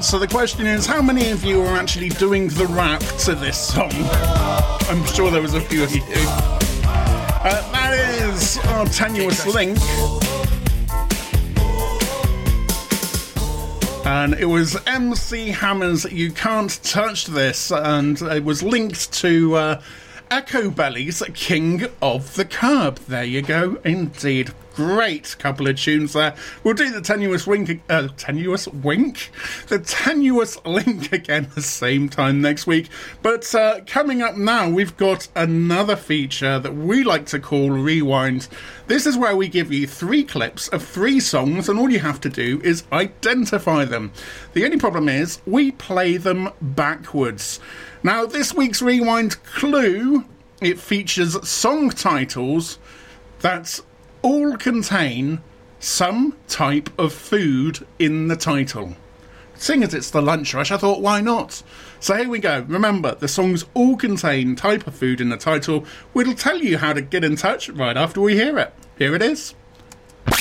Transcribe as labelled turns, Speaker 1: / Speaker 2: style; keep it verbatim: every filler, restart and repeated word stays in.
Speaker 1: So the question is, how many of you are actually doing the rap to this song? I'm sure there was a few of you. Uh, that is our Tenuous Link. And it was M C Hammer's You Can't Touch This, and it was linked to uh, Echo Belly's King of the Curb. There you go, indeed. Great couple of tunes there. We'll do the Tenuous Wink, uh, Tenuous Wink? The Tenuous Link again the same time next week. But uh, coming up now, we've got another feature that we like to call Rewind. This is where we give you three clips of three songs, and all you have to do is identify them. The only problem is, we play them backwards. Now, this week's Rewind clue, it features song titles that all contain some type of food in the title. Seeing as it's the lunch rush, I thought, why not? So here we go. Remember, the songs all contain type of food in the title. We'll tell you how to get in touch right after we hear it. Here it is.